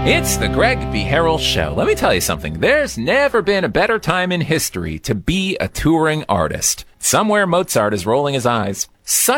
It's the Greg B. Harrell Show. Let me tell you something. There's never been a better time in history to be a touring artist. Somewhere Mozart is rolling his eyes. Such